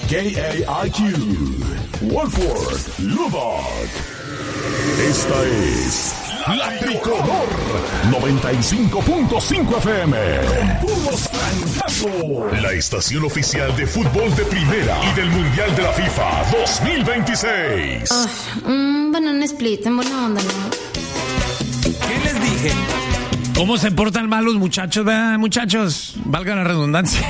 KAIQ, Wolford, Lubbock. Esta es La Tricolor 95.5 FM. Con puros francazos. La estación oficial de fútbol de primera y del Mundial de la FIFA 2026. Banana split, en buena onda, ¿no? ¿Qué les dije? ¿Cómo se portan mal los muchachos, verdad, muchachos? Valga la redundancia.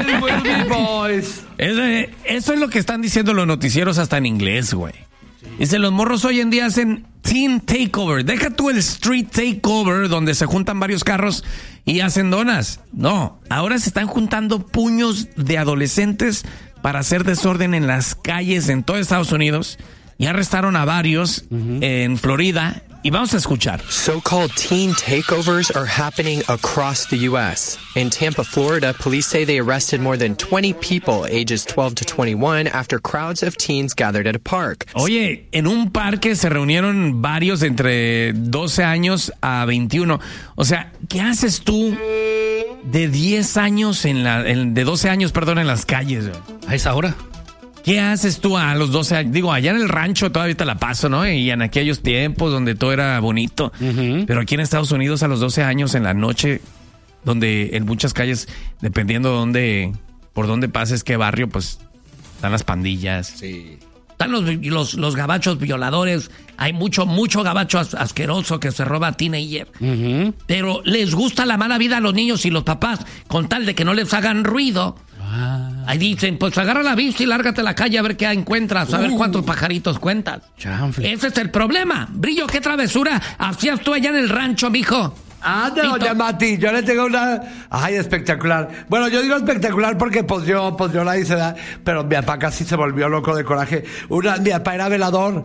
Boys. Eso es lo que están diciendo los noticieros hasta en inglés, güey. Dice, los morros hoy en día hacen teen takeover. Deja tú el street takeover, donde se juntan varios carros y hacen donas. No, ahora se están juntando puños de adolescentes para hacer desorden en las calles en todo Estados Unidos. Y arrestaron a varios en Florida. Y vamos a escuchar. So-called teen takeovers are happening across the U.S. In Tampa, Florida, police say they arrested more than 20 people ages 12 to 21 after crowds of teens gathered at a park. Oye, en un parque se reunieron varios entre 12 años a 21. O sea, ¿qué haces tú de 10 años de 12 años, perdón, en las calles? ¿A esa hora? ¿Qué haces tú a los 12 años? Digo, allá en el rancho todavía te la paso, ¿no? Y en aquellos tiempos donde todo era bonito. Pero aquí en Estados Unidos a los 12 años en la noche, donde en muchas calles, dependiendo por dónde pases, qué barrio, pues están las pandillas. Sí. Están los gabachos violadores. Hay mucho gabacho asqueroso que se roba a teenager. Pero les gusta la mala vida a los niños y los papás, con tal de que no les hagan ruido. Ahí dicen, pues agarra la bici y lárgate a la calle a ver qué encuentras, a ver cuántos pajaritos cuentas. Chanfle. Ese es el problema. Brillo, ¿qué travesura hacías tú allá en el rancho, mijo? Doña Mati, yo le tengo una... Ay, espectacular. Bueno, yo digo espectacular porque pues yo la hice, ¿verdad? Pero mi papá casi se volvió loco de coraje. Mi papá era velador.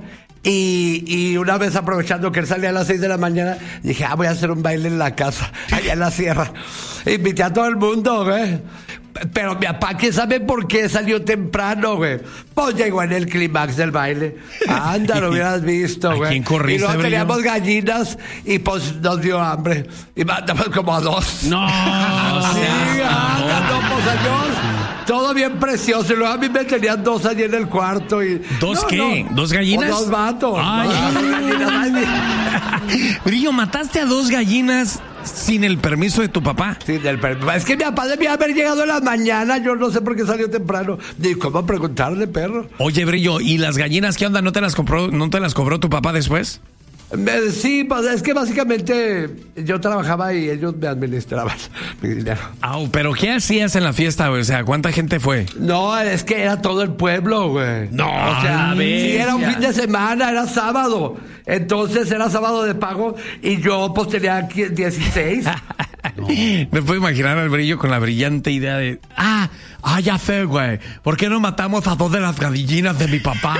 Y una vez aprovechando que él salía a las 6 de la mañana, dije, voy a hacer un baile en la casa, allá en la sierra. Invité a todo el mundo, güey. Pero mi papá, ¿quién sabe por qué salió temprano, güey? Pues llegó en el clímax del baile. Anda, lo hubieras visto, güey. ¿Quién corriste, y luego Brillo? teníamos gallinas y pues nos dio hambre. Y mandamos como a 2. No. Sí, anda, pues señor. Todo bien precioso. Y luego a mí me tenían 2 allí en el cuarto. Y, ¿Dos qué? ¿2 gallinas? O 2 vatos. Ay. No, 2 gallinas. Brillo, ¿mataste a 2 gallinas sin el permiso de tu papá? Sí, es que mi papá debía haber llegado en la mañana. Yo no sé por qué salió temprano. Ni cómo preguntarle, perro. Oye, Brillo, ¿y las gallinas qué onda? ¿No te las cobró tu papá después? Sí, pues es que básicamente yo trabajaba y ellos me administraban mi dinero. ¿Pero qué hacías en la fiesta, güey? O sea, ¿cuánta gente fue? No, es que era todo el pueblo, güey. No, o sea, sí, era un fin de semana, era sábado. Entonces era sábado de pago y yo pues tenía 16. No. Me puedo imaginar al Brillo con la brillante idea de... ya sé, güey. ¿Por qué no matamos a 2 de las gallinas de mi papá?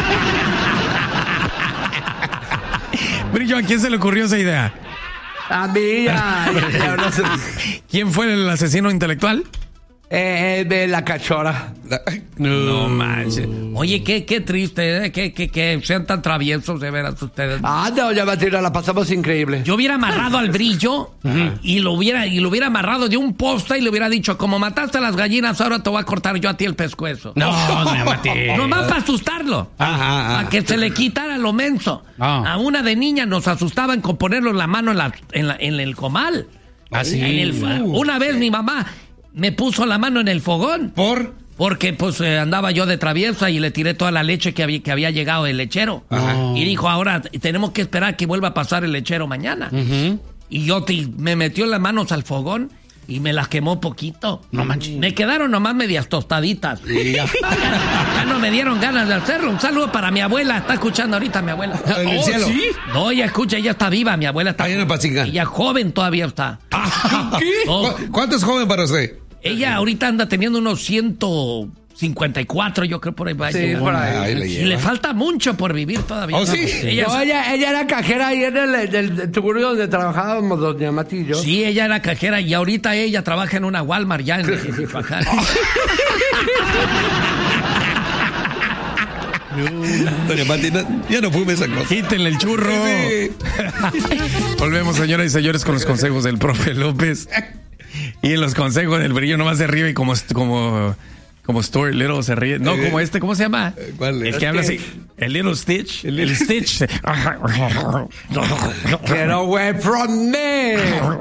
Brillo, ¿a quién se le ocurrió esa idea? A mí, ya no sé. ¿Quién fue el asesino intelectual? De la cachora. No manches. Oye, qué triste, que sean tan traviesos de veras ustedes. Doña Matilda, la pasamos increíble. Yo hubiera amarrado al Brillo y lo hubiera amarrado de un poste y le hubiera dicho, como mataste a las gallinas, ahora te voy a cortar yo a ti el pescuezo. No, Matilda. Nomás para asustarlo. Para que se le quitara lo menso. A una de niña nos asustaban con ponerle la mano en el comal. Así. Una vez mi mamá me puso la mano en el fogón. Porque pues andaba yo de traviesa y le tiré toda la leche que había llegado el lechero. Y dijo, ahora tenemos que esperar que vuelva a pasar el lechero mañana. Y yo me metió las manos al fogón y me las quemó poquito. No manches. Me quedaron nomás medias tostaditas. Ya no me dieron ganas de hacerlo. Un saludo para mi abuela. Está escuchando ahorita mi abuela. ¿En el cielo? ¿Sí? No, ella escucha, ella está viva. Mi abuela está... Ahí en Apatzingán. Ella joven todavía está. ¿Qué? No. ¿Cuánto es joven para usted? Ella ahorita anda teniendo unos 154, yo creo, por ahí va. Sí, por ahí. Y le falta mucho por vivir todavía. ¿Oh, sí? Ella era cajera ahí en el tugurio donde trabajábamos, doña Mati y yo. Sí, ella era cajera y ahorita ella trabaja en una Walmart ya en Michoacán. Doña Mati, ya no fume esa cosa. Quítenle el churro. Sí. Volvemos, señoras y señores, con los consejos del profe López. Y en los consejos del Brillo nomás de arriba y como Como Stuart Little se ríe. No, como ¿cómo se llama? ¿Cuál? El que habla así. El Little Stitch. El Stitch. Get away from me.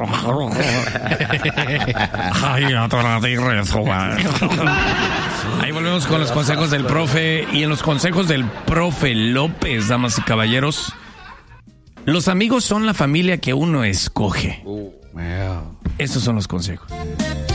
Ay, ahí volvemos con los consejos del profe. Y en los consejos del profe López, damas y caballeros, los amigos son la familia que uno escoge. Esos son los consejos.